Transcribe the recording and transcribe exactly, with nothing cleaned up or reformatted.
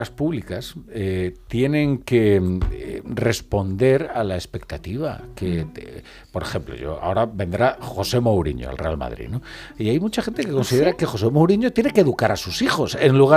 públicas eh, tienen que eh, responder a la expectativa que, eh, por ejemplo, yo ahora vendrá José Mourinho al Real Madrid, ¿no? Y hay mucha gente que considera ¿Sí? que José Mourinho tiene que educar a sus hijos en lugar